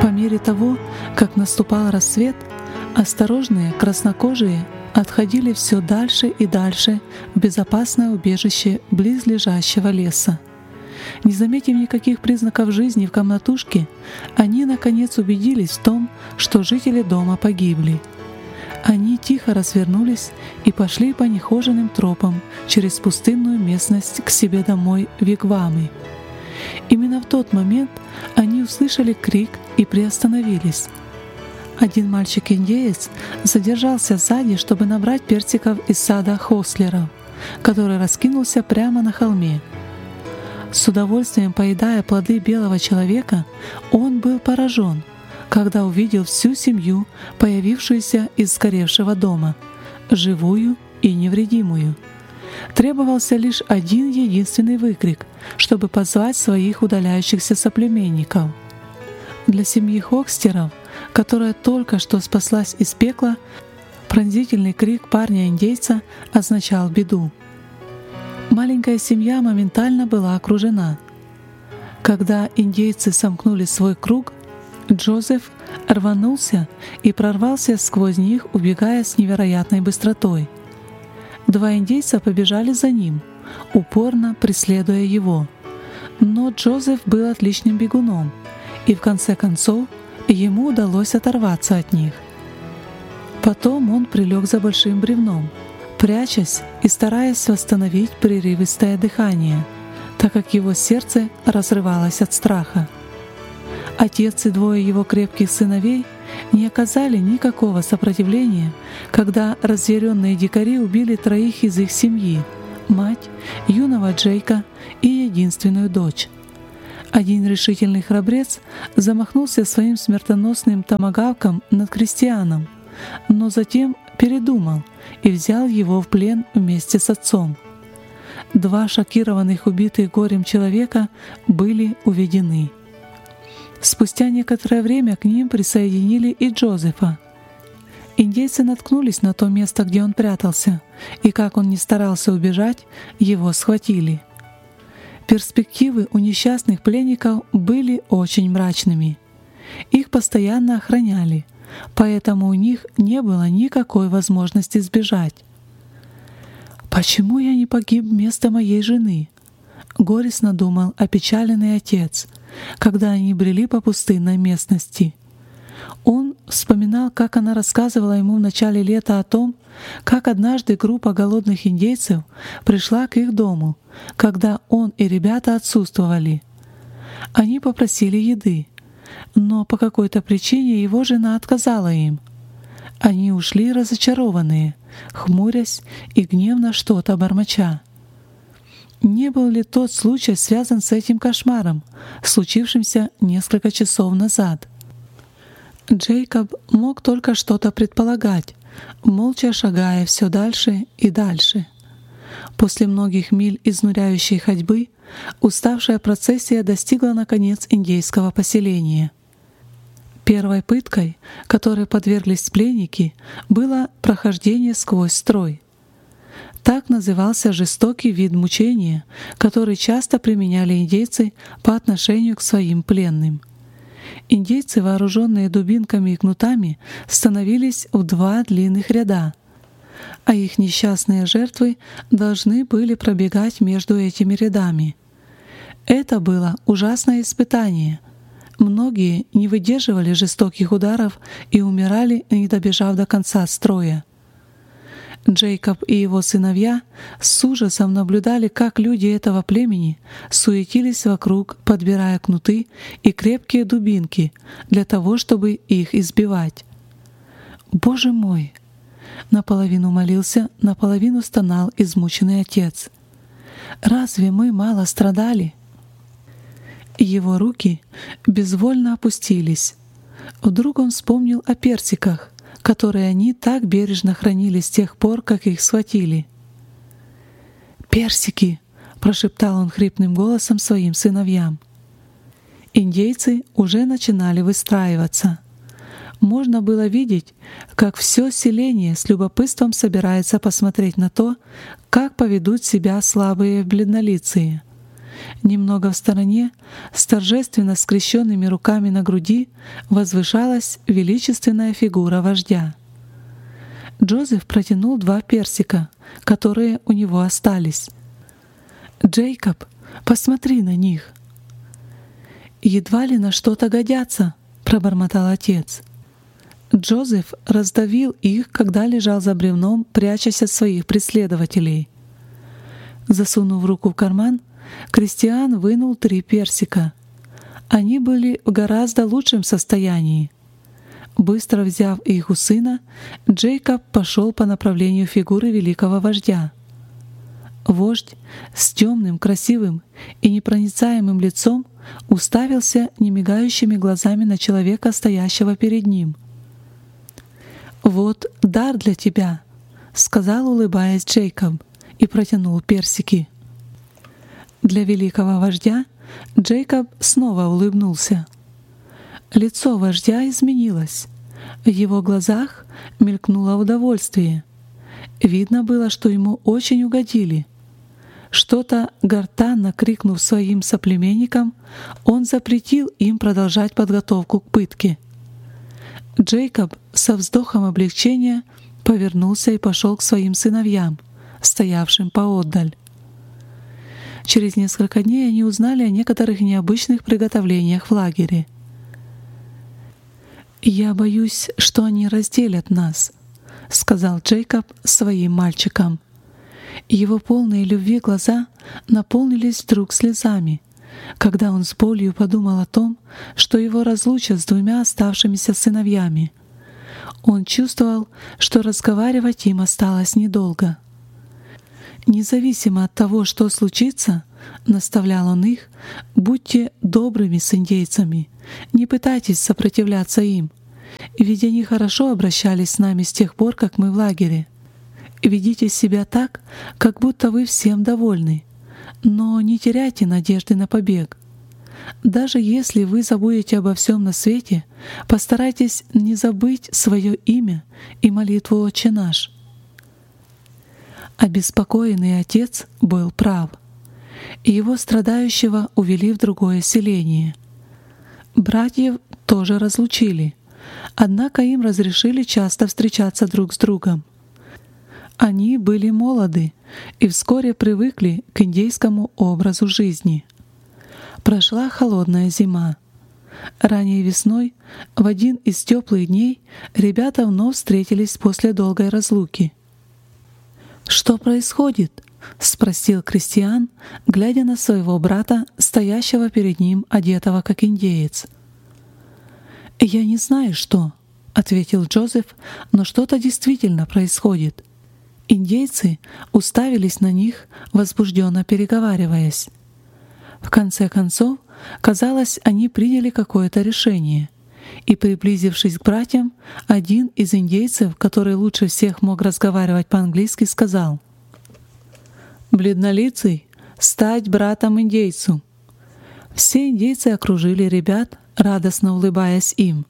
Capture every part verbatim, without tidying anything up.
По мере того, как наступал рассвет, осторожные краснокожие отходили все дальше и дальше в безопасное убежище близлежащего леса. Не заметив никаких признаков жизни в комнатушке, они наконец убедились в том, что жители дома погибли. Они тихо развернулись и пошли по нехоженным тропам через пустынную местность к себе домой в вигвамы. Именно в тот момент они услышали крик и приостановились. Один мальчик-индеец задержался сзади, чтобы набрать персиков из сада Хослеров, который раскинулся прямо на холме. С удовольствием поедая плоды белого человека, он был поражен, когда увидел всю семью, появившуюся из сгоревшего дома, живую и невредимую. Требовался лишь один единственный выкрик, чтобы позвать своих удаляющихся соплеменников. Для семьи Хокстеров, которая только что спаслась из пекла, пронзительный крик парня-индейца означал беду. Маленькая семья моментально была окружена. Когда индейцы сомкнули свой круг, Джозеф рванулся и прорвался сквозь них, убегая с невероятной быстротой. Два индейца побежали за ним, упорно преследуя его. Но Джозеф был отличным бегуном, и в конце концов ему удалось оторваться от них. Потом он прилег за большим бревном, прячась и стараясь восстановить прерывистое дыхание, так как его сердце разрывалось от страха. Отец и двое его крепких сыновей не оказали никакого сопротивления, когда разъяренные дикари убили троих из их семьи — мать, юного Джейка и единственную дочь. Один решительный храбрец замахнулся своим смертоносным томагавком над крестьяном, но затем передумал и взял его в плен вместе с отцом. Два шокированных убитых горем человека были уведены. Спустя некоторое время к ним присоединили и Джозефа. Индейцы наткнулись на то место, где он прятался, и как он ни старался убежать, его схватили. Перспективы у несчастных пленников были очень мрачными. Их постоянно охраняли, поэтому у них не было никакой возможности сбежать. «Почему я не погиб вместо моей жены?» — горестно думал опечаленный отец, когда они брели по пустынной местности. Он вспоминал, как она рассказывала ему в начале лета о том, как однажды группа голодных индейцев пришла к их дому, когда он и ребята отсутствовали. Они попросили еды, но по какой-то причине его жена отказала им. Они ушли разочарованные, хмурясь и гневно что-то бормоча. Не был ли тот случай связан с этим кошмаром, случившимся несколько часов назад? Джейкоб мог только что-то предполагать, молча шагая все дальше и дальше. После многих миль изнуряющей ходьбы уставшая процессия достигла наконец индейского поселения. Первой пыткой, которой подверглись пленники, было прохождение сквозь строй. Так назывался жестокий вид мучения, который часто применяли индейцы по отношению к своим пленным. Индейцы, вооруженные дубинками и кнутами, становились в два длинных ряда, а их несчастные жертвы должны были пробегать между этими рядами. Это было ужасное испытание. Многие не выдерживали жестоких ударов и умирали, не добежав до конца строя. Джейкоб и его сыновья с ужасом наблюдали, как люди этого племени суетились вокруг, подбирая кнуты и крепкие дубинки для того, чтобы их избивать. «Боже мой!» — наполовину молился, наполовину стонал измученный отец. «Разве мы мало страдали?» Его руки безвольно опустились. Вдруг он вспомнил о персиках, которые они так бережно хранили с тех пор, как их схватили. «Персики!» — прошептал он хрипным голосом своим сыновьям. Индейцы уже начинали выстраиваться. Можно было видеть, как все селение с любопытством собирается посмотреть на то, как поведут себя слабые бледнолицые. немного в стороне, с торжественно скрещенными руками на груди, возвышалась величественная фигура вождя. Джозеф протянул два персика, которые у него остались. «Джейкоб, посмотри на них!» «Едва ли на что-то годятся», — пробормотал отец. Джозеф раздавил их, когда лежал за бревном, прячась от своих преследователей. Засунув руку в карман, Кристиан вынул три персика. Они были в гораздо лучшем состоянии. Быстро взяв их у сына, Джейкоб пошел по направлению фигуры великого вождя. Вождь с темным, красивым и непроницаемым лицом уставился немигающими глазами на человека, стоящего перед ним. «Вот дар для тебя», — сказал, улыбаясь, Джейкоб, и протянул персики. Для великого вождя Джейкоб снова улыбнулся. Лицо вождя изменилось. В его глазах мелькнуло удовольствие. Видно было, что ему очень угодили. Что-то гортанно крикнув своим соплеменникам, он запретил им продолжать подготовку к пытке. Джейкоб со вздохом облегчения повернулся и пошел к своим сыновьям, стоявшим поотдаль. Через несколько дней они узнали о некоторых необычных приготовлениях в лагере. «Я боюсь, что они разделят нас», — сказал Джейкоб своим мальчикам. Его полные любви глаза наполнились вдруг слезами, когда он с болью подумал о том, что его разлучат с двумя оставшимися сыновьями. Он чувствовал, что разговаривать им осталось недолго. «Независимо от того, что случится, — наставлял он их, — будьте добрыми с индейцами, не пытайтесь сопротивляться им, ведь они хорошо обращались с нами с тех пор, как мы в лагере. Ведите себя так, как будто вы всем довольны, но не теряйте надежды на побег. Даже если вы забудете обо всем на свете, постарайтесь не забыть свое имя и молитву «Отче наш». Обеспокоенный отец был прав, и его страдающего увели в другое селение. Братьев тоже разлучили, однако им разрешили часто встречаться друг с другом. Они были молоды и вскоре привыкли к индейскому образу жизни. Прошла холодная зима. Ранней весной, в один из теплых дней, ребята вновь встретились после долгой разлуки. «Что происходит?» — спросил Кристиан, глядя на своего брата, стоящего перед ним, одетого как индеец. «Я не знаю, что», — ответил Джозеф, — «но что-то действительно происходит». Индейцы уставились на них, возбужденно переговариваясь. В конце концов, казалось, они приняли какое-то решение, и, приблизившись к братьям, один из индейцев, который лучше всех мог разговаривать по-английски, сказал: «Бледнолицый, стать братом индейцу». Все индейцы окружили ребят, радостно улыбаясь им.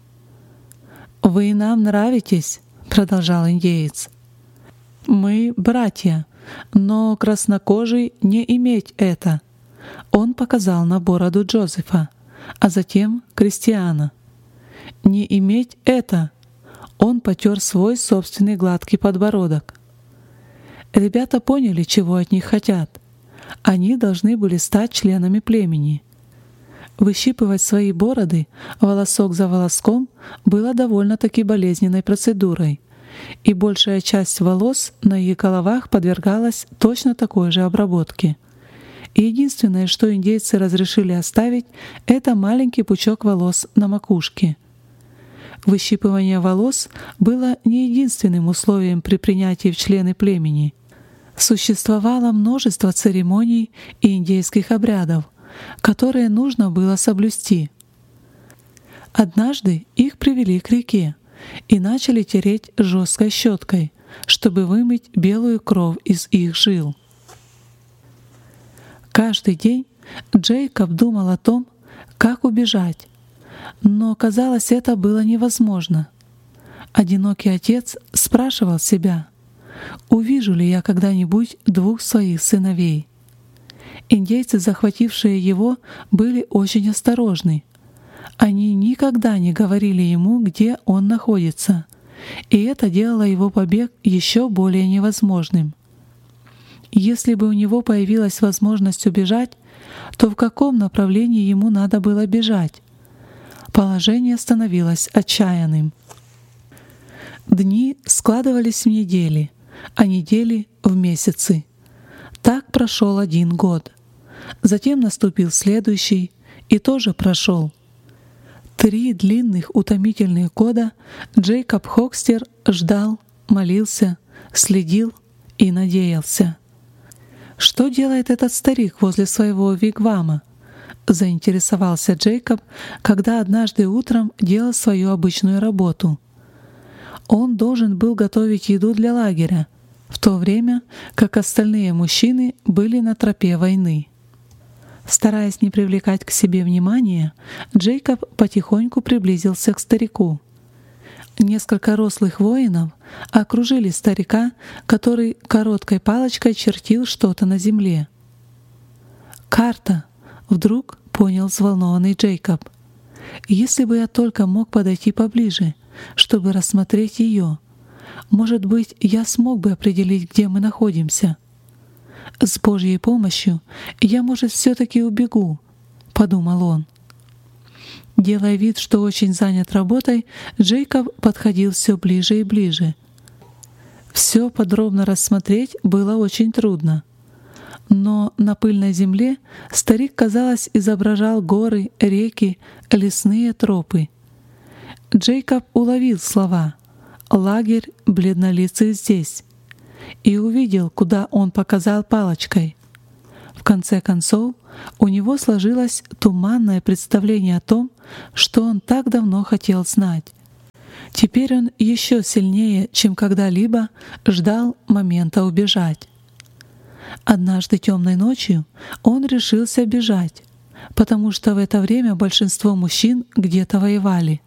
«Вы нам нравитесь», — продолжал индеец. «Мы братья, но краснокожий не иметь это». Он показал на бороду Джозефа, а затем Кристиана. «Не иметь это». Он потер свой собственный гладкий подбородок. Ребята поняли, чего от них хотят. Они должны были стать членами племени. Выщипывать свои бороды волосок за волоском было довольно-таки болезненной процедурой, и большая часть волос на их головах подвергалась точно такой же обработке. И единственное, что индейцы разрешили оставить, это маленький пучок волос на макушке. Выщипывание волос было не единственным условием при принятии в члены племени. Существовало множество церемоний и индейских обрядов, которые нужно было соблюсти. Однажды их привели к реке и начали тереть жесткой щеткой, чтобы вымыть белую кровь из их жил. Каждый день Джейкоб думал о том, как убежать, но, казалось, это было невозможно. Одинокий отец спрашивал себя: «Увижу ли я когда-нибудь двух своих сыновей?» Индейцы, захватившие его, были очень осторожны. Они никогда не говорили ему, где он находится, и это делало его побег еще более невозможным. Если бы у него появилась возможность убежать, то в каком направлении ему надо было бежать? Положение становилось отчаянным. Дни складывались в недели, а недели — в месяцы. Так прошел один год. Затем наступил следующий, и тоже прошел. Три длинных утомительных года Джейкоб Хокстер ждал, молился, следил и надеялся. «Что делает этот старик возле своего вигвама?» — заинтересовался Джейкоб, когда однажды утром делал свою обычную работу. Он должен был готовить еду для лагеря, в то время как остальные мужчины были на тропе войны. Стараясь не привлекать к себе внимания, Джейкоб потихоньку приблизился к старику. Несколько рослых воинов окружили старика, который короткой палочкой чертил что-то на земле. «Карта!» — вдруг понял взволнованный Джейкоб. «Если бы я только мог подойти поближе, чтобы рассмотреть ее, может быть, я смог бы определить, где мы находимся. С Божьей помощью я, может, все-таки убегу», — подумал он. Делая вид, что очень занят работой, Джейкоб подходил все ближе и ближе. Все подробно рассмотреть было очень трудно. Но на пыльной земле старик, казалось, изображал горы, реки, лесные тропы. Джейкоб уловил слова «Лагерь бледнолицый здесь» и увидел, куда он показал палочкой. В конце концов, у него сложилось туманное представление о том, что он так давно хотел знать. Теперь он еще сильнее, чем когда-либо, ждал момента убежать. Однажды темной ночью он решился бежать, потому что в это время большинство мужчин где-то воевали.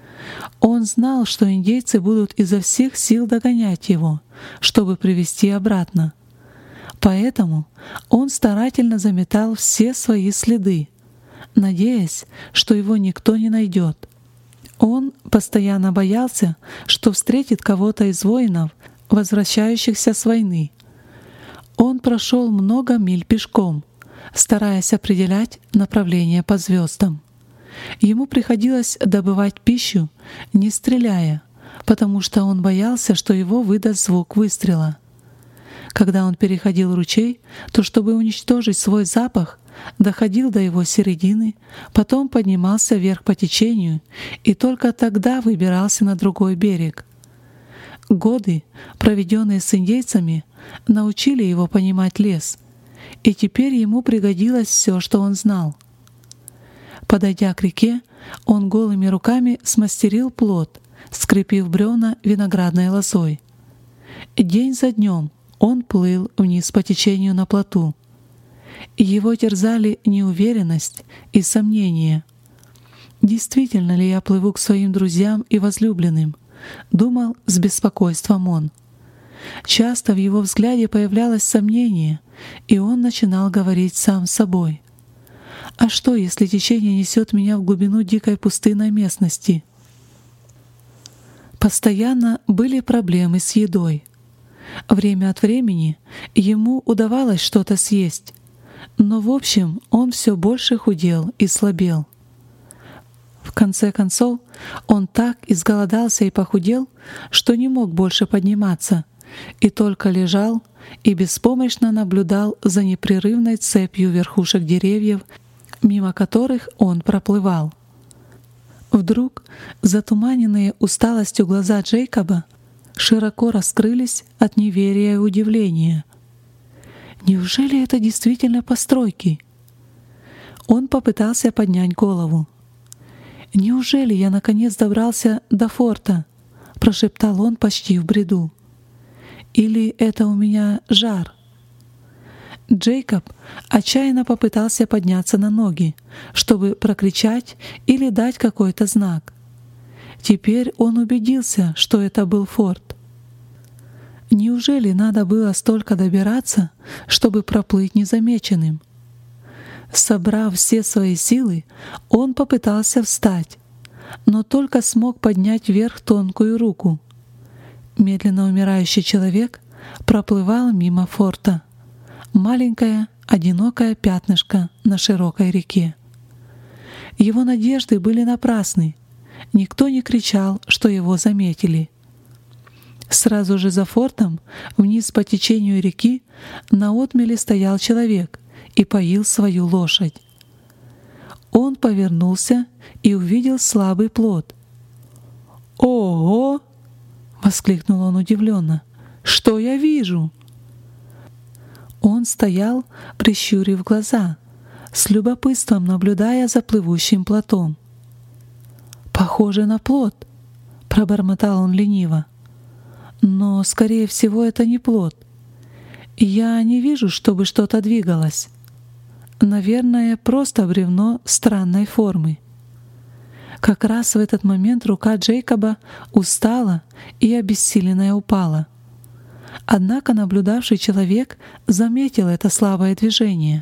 Он знал, что индейцы будут изо всех сил догонять его, чтобы привести обратно. Поэтому он старательно заметал все свои следы, надеясь, что его никто не найдет. Он постоянно боялся, что встретит кого-то из воинов, возвращающихся с войны. Он прошел много миль пешком, стараясь определять направление по звездам. Ему приходилось добывать пищу, не стреляя, потому что он боялся, что его выдаст звук выстрела. Когда он переходил ручей, то, чтобы уничтожить свой запах, доходил до его середины, потом поднимался вверх по течению и только тогда выбирался на другой берег. Годы, проведенные с индейцами, научили его понимать лес, и теперь ему пригодилось все, что он знал. Подойдя к реке, он голыми руками смастерил плот, скрепив бревна виноградной лозой. День за днем он плыл вниз по течению на плоту. Его терзали неуверенность и сомнения. «Действительно ли я плыву к своим друзьям и возлюбленным?» — думал с беспокойством он. Часто в его взгляде появлялось сомнение, и он начинал говорить сам с собой: «А что, если течение несет меня в глубину дикой пустынной местности?» Постоянно были проблемы с едой. Время от времени ему удавалось что-то съесть, но в общем он все больше худел и слабел. В конце концов, он так изголодался и похудел, что не мог больше подниматься, и только лежал и беспомощно наблюдал за непрерывной цепью верхушек деревьев, мимо которых он проплывал. Вдруг затуманенные усталостью глаза Джейкоба широко раскрылись от неверия и удивления. Неужели это действительно постройки? Он попытался поднять голову. «Неужели я наконец добрался до форта?» — прошептал он почти в бреду. «Или это у меня жар?» Джейкоб отчаянно попытался подняться на ноги, чтобы прокричать или дать какой-то знак. Теперь он убедился, что это был форт. Неужели надо было столько добираться, чтобы проплыть незамеченным? Собрав все свои силы, он попытался встать, но только смог поднять вверх тонкую руку. Медленно умирающий человек проплывал мимо форта. Маленькое, одинокое пятнышко на широкой реке. Его надежды были напрасны. Никто не кричал, что его заметили. Сразу же за фортом, вниз по течению реки, на отмеле стоял человек и поил свою лошадь. Он повернулся и увидел слабый плод. «Ого!» — воскликнул он удивленно. «Что я вижу?» Он стоял, прищурив глаза, с любопытством наблюдая за плывущим плотом. «Похоже на плод», — пробормотал он лениво. «Но, скорее всего, это не плод. Я не вижу, чтобы что-то двигалось. Наверное, просто бревно странной формы». Как раз в этот момент рука Джейкоба устала и обессиленная упала. Однако наблюдавший человек заметил это слабое движение.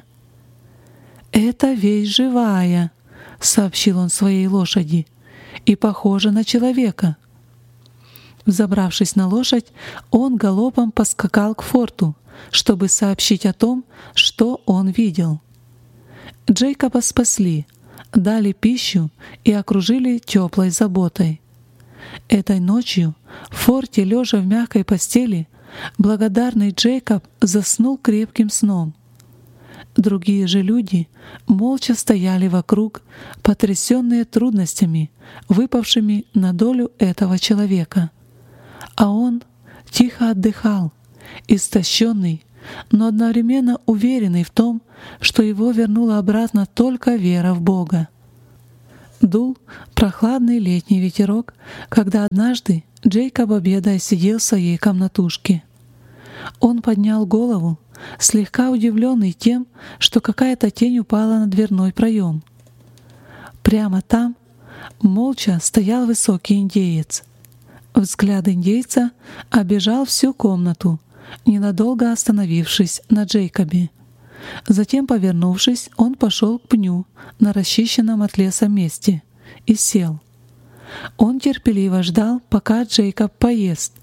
«Это вещь живая», — сообщил он своей лошади, — «и похожа на человека». Взобравшись на лошадь, он галопом поскакал к форту, чтобы сообщить о том, что он видел. Джейкоба спасли, дали пищу и окружили теплой заботой. Этой ночью в форте, лежа в мягкой постели, благодарный Джейкоб заснул крепким сном. Другие же люди молча стояли вокруг, потрясенные трудностями, выпавшими на долю этого человека. А он тихо отдыхал, истощенный, но одновременно уверенный в том, что его вернула обратно только вера в Бога. Дул прохладный летний ветерок, когда однажды Джейкоб, обедая, сидел в своей комнатушке. Он поднял голову, слегка удивленный тем, что какая-то тень упала на дверной проем. Прямо там молча стоял высокий индеец. Взгляд индейца обежал всю комнату, ненадолго остановившись на Джейкобе. Затем, повернувшись, он пошел к пню на расчищенном от леса месте и сел. Он терпеливо ждал, пока Джейкоб поест.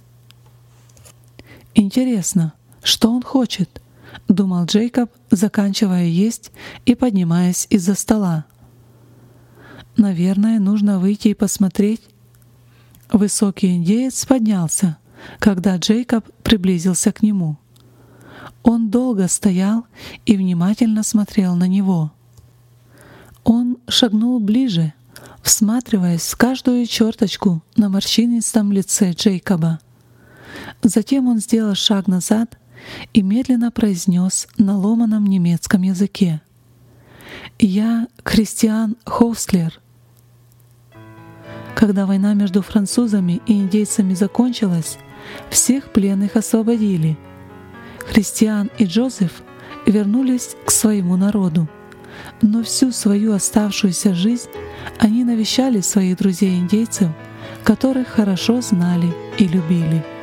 «Интересно, что он хочет?» — думал Джейкоб, заканчивая есть и поднимаясь из-за стола. «Наверное, нужно выйти и посмотреть». Высокий индеец поднялся, когда Джейкоб приблизился к нему. Он долго стоял и внимательно смотрел на него. Он шагнул ближе, всматриваясь в каждую черточку на морщинистом лице Джейкоба. Затем он сделал шаг назад и медленно произнес на ломаном немецком языке: «Я Кристиан Хоустлер». Когда война между французами и индейцами закончилась, всех пленных освободили. Христиан и Джозеф вернулись к своему народу, но всю свою оставшуюся жизнь они навещали своих друзей-индейцев, которых хорошо знали и любили.